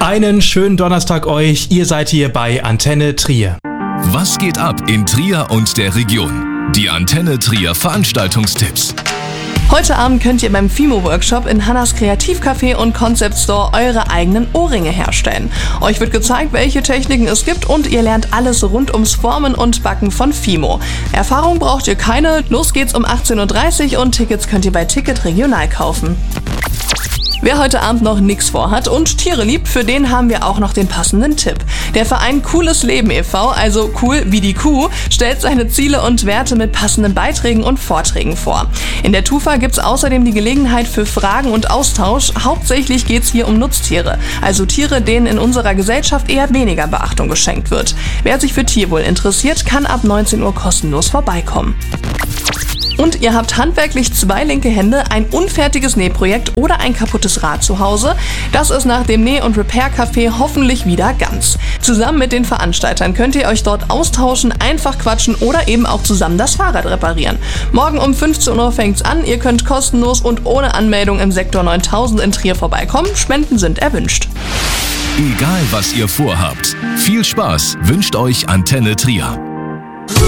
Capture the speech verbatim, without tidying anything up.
Einen schönen Donnerstag euch, ihr seid hier bei Antenne Trier. Was geht ab in Trier und der Region? Die Antenne Trier Veranstaltungstipps. Heute Abend könnt ihr beim Fimo-Workshop in Hannas Kreativcafé und Concept Store eure eigenen Ohrringe herstellen. Euch wird gezeigt, welche Techniken es gibt und ihr lernt alles rund ums Formen und Backen von Fimo. Erfahrung braucht ihr keine, los geht's um achtzehn Uhr dreißig und Tickets könnt ihr bei Ticket Regional kaufen. Wer heute Abend noch nichts vorhat und Tiere liebt, für den haben wir auch noch den passenden Tipp. Der Verein Cooles Leben e V, also cool wie die Kuh, stellt seine Ziele und Werte mit passenden Beiträgen und Vorträgen vor. In der Tufa gibt's außerdem die Gelegenheit für Fragen und Austausch. Hauptsächlich geht's hier um Nutztiere, also Tiere, denen in unserer Gesellschaft eher weniger Beachtung geschenkt wird. Wer sich für Tierwohl interessiert, kann ab neunzehn Uhr kostenlos vorbeikommen. Und ihr habt handwerklich zwei linke Hände, ein unfertiges Nähprojekt oder ein kaputtes Rad zu Hause. Das ist nach dem Näh- und Repair-Café hoffentlich wieder ganz. Zusammen mit den Veranstaltern könnt ihr euch dort austauschen, einfach quatschen oder eben auch zusammen das Fahrrad reparieren. Morgen um fünfzehn Uhr fängt's an. Ihr könnt kostenlos und ohne Anmeldung im Sektor neuntausend in Trier vorbeikommen. Spenden sind erwünscht. Egal was ihr vorhabt, viel Spaß wünscht euch Antenne Trier.